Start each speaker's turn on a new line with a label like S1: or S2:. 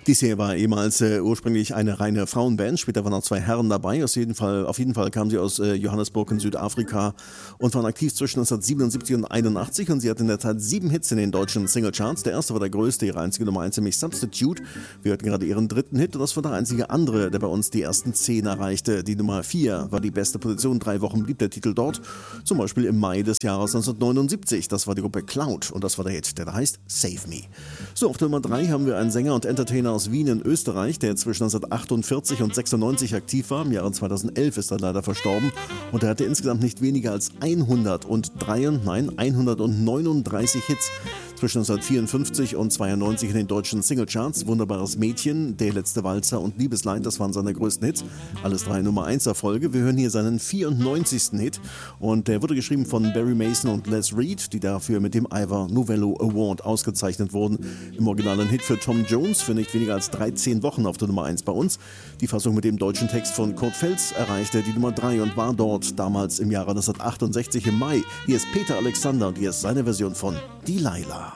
S1: Die Serie war ehemals ursprünglich eine reine Frauenband, später waren auch zwei Herren dabei. Auf jeden Fall kamen sie aus Johannesburg in Südafrika und waren aktiv zwischen 1977 und 81 und sie hatten in der Tat 7 Hits in den deutschen Singlecharts. Der erste war der größte, ihre einzige Nummer 1, nämlich Substitute. Wir hörten gerade ihren dritten Hit und das war der einzige andere, der bei uns die ersten 10 erreichte. Die Nummer 4 war die beste Position, 3 Wochen blieb der Titel dort, zum Beispiel im Mai des Jahres 1979. Das war die Gruppe Cloud und das war der Hit, der da heißt Save Me. So, auf der Nummer 3 haben wir einen Sänger und Entertainer aus Wien in Österreich, der zwischen 1948 und 96 aktiv war. Im Jahre 2011 ist er leider verstorben und er hatte insgesamt nicht weniger als 139 Hits zwischen 1954 und 92 in den deutschen Singlecharts. Wunderbares Mädchen, Der letzte Walzer und Liebesleid, das waren seine größten Hits. Alles 3 Nummer 1 Erfolge. Wir hören hier seinen 94. Hit und der wurde geschrieben von Barry Mason und Les Reed, die dafür mit dem Ivor Novello Award ausgezeichnet wurden. Im Original ein Hit für Tom Jones für nicht weniger als 13 Wochen auf der Nummer 1 bei uns. Die Fassung mit dem deutschen Text von Kurt Feltz erreichte die Nummer 3 und war dort damals im Jahre 1968 im Mai. Hier ist Peter Alexander und hier ist seine Version von Delilah.